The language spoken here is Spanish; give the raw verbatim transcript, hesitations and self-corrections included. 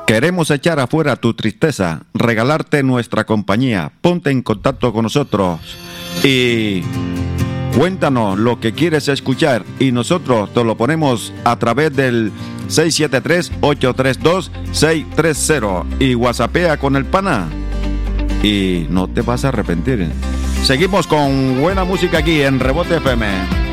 Queremos echar afuera tu tristeza, regalarte nuestra compañía. Ponte en contacto con nosotros y cuéntanos lo que quieres escuchar y nosotros te lo ponemos a través del seis siete tres, ocho tres dos, seis tres cero y whatsappea con el pana y no te vas a arrepentir. Seguimos con buena música aquí en Rebote F M.